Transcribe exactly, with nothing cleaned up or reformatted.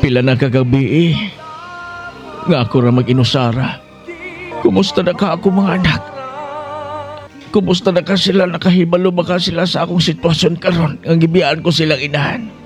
Pila na kagabi eh. Nga ako ra mag-inusara. Kumusta na ka ako mga anak? Kumusta na ka sila? Nakahibalo ba ka sila sa akong sitwasyon karon? Ang gibiyaan ko silang inahan.